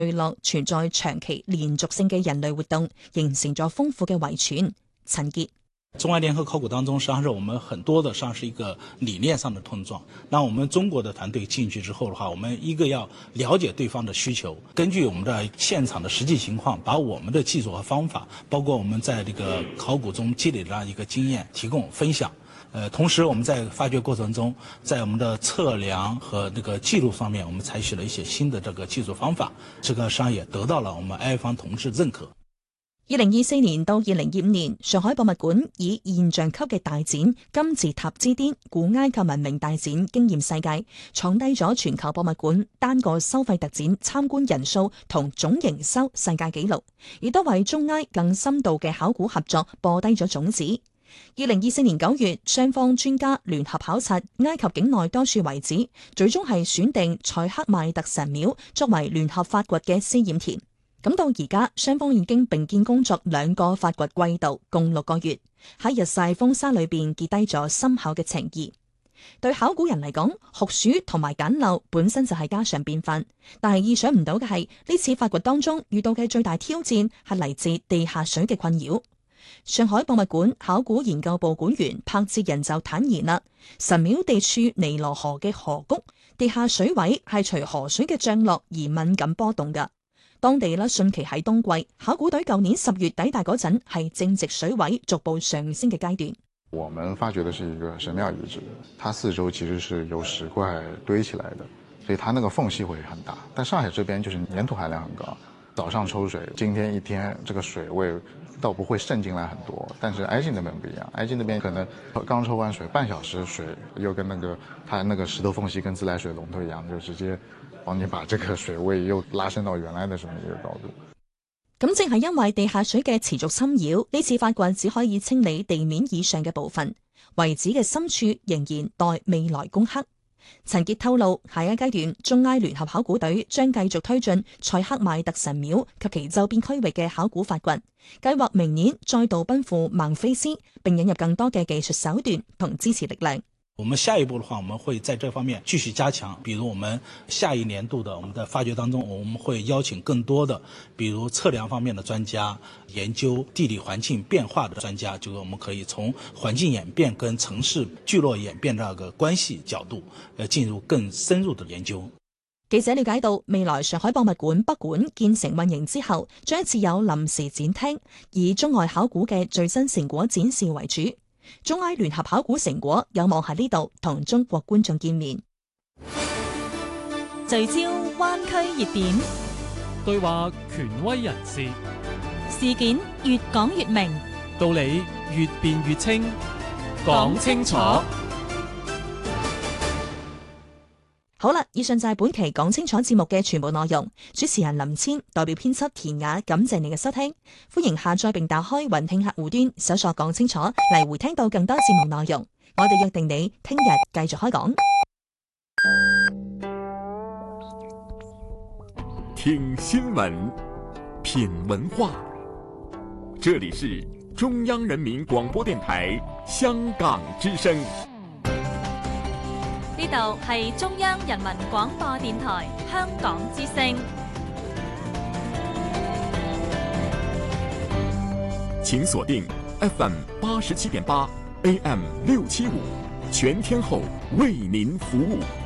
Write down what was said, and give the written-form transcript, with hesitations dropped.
聚落存在長期連續性嘅人類活動，形成咗豐富嘅遺傳。陳傑。 中外聯合考古當中，實際上是我們很多的，實際上是一個理念上的碰撞。那我們中國的團隊進去之後的話，我們一個要了解對方的需求，根據我們的現場的實際情況，把我們的技術和方法，包括我們在這個考古中積累的一個經驗提供分享。同時我們在發掘過程中，在我們的測量和這個記錄方面，我們採取了一些新的這個技術方法，這個實際上也得到了我們埃方同志認可。 2024年到2025年，上海博物館以現象級嘅大展金字塔之巔古埃及文明大展驚豔世界，創低咗全球博物館單個收費特展參觀人數同總營收世界紀錄，亦都為中埃更深度嘅考古合作播低咗種子。2024年9月，雙方專家聯合考察埃及境內多處遺址，最終係選定塞克邁特神廟作為聯合發掘嘅試驗田。咁到而家，雙方已經並肩工作2個發掘季度，共6個月，喺日曬風沙裏邊結低咗深厚嘅情誼。對考古人嚟講，酷暑同埋簡陋本身就係家常便飯，但係意想唔到嘅係呢次發掘當中遇到嘅最大挑戰係嚟自地下水嘅困擾。上海博物館考古研究部館員柏哲仁就坦言啦，神廟地處尼羅河嘅河谷，地下水位係隨河水嘅漲落而敏感波動㗎。當地啦，汛期喺冬季，考古隊舊年10月抵達嗰陣係正值水位逐步上升嘅階段。 我們發掘的是一個神廟遺址，它四周其實是由石塊堆起來的，所以它那個縫隙會很大。但上海這邊就是粘土含量很高，早上抽水，今天一天這個水位倒不會滲進來很多，但是埃及那邊不一樣，埃及那邊可能剛抽完水半小時，水又跟它那個石頭縫隙跟自來水龍頭一樣，就直接幫你把這個水位又拉升到原來的這麼一個高度。 咁正係因為地下水嘅持續侵擾，呢次發掘只可以清理地面以上嘅部分，遺址嘅深處仍然待未來攻克。陳傑透露，下一階段中埃聯合考古隊將繼續推進塞克邁特神廟及其周邊區域嘅考古發掘，計劃明年再度奔赴孟菲斯，並引入更多嘅技術手段同支持力量。 我們下一步的話，我們會在這方面繼續加強，比如我們下一年度的我們的發掘當中，我們會邀請更多的，比如測量方面的專家，研究地理環境變化的專家，就是我們可以從環境演變跟城市聚落演變這個關係角度，進入更深入的研究。 記者了解到，未來上海博物館北館建成運營之後，將設有臨時展廳，以中外考古嘅最新成果展示為主。中埃聯合考古成果有望喺呢度同中國觀眾見面。聚焦灣區熱點， 對話權威人士， 事件越講越明， 道理越辯越清，講清楚。 好啦，以上就係本期講清楚節目嘅全部內容。主持人林千，代表編輯田雅，感謝你嘅收聽。歡迎下載並打開雲聽客戶端，搜索講清楚嚟回聽到更多節目內容。我哋約定你聽日繼續開講。 聽新聞，品文化，這裡是中央人民廣播電台香港之聲。 呢度係中央人民廣播電台香港之聲。 請鎖定 FM 87.8 AM 675，全天候為您服務。